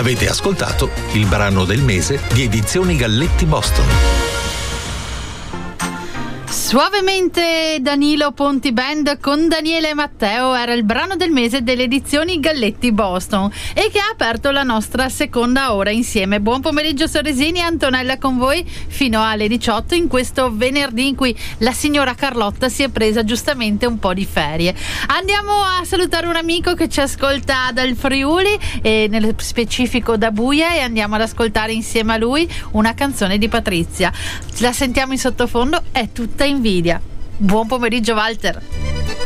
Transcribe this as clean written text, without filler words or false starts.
Avete ascoltato il brano del mese di Edizioni Galletti Boston. Suavemente Danilo Ponti Band con Daniele e Matteo era il brano del mese delle edizioni Galletti Boston e che ha aperto la nostra seconda ora insieme. Buon pomeriggio Sorresini e Antonella con voi fino alle 18 in questo venerdì in cui la signora Carlotta si è presa giustamente un po' di ferie. Andiamo a salutare un amico che ci ascolta dal Friuli e nello specifico da Buia, e andiamo ad ascoltare insieme a lui una canzone di Patrizia. La sentiamo in sottofondo, è tutta invidia. Buon pomeriggio Walter.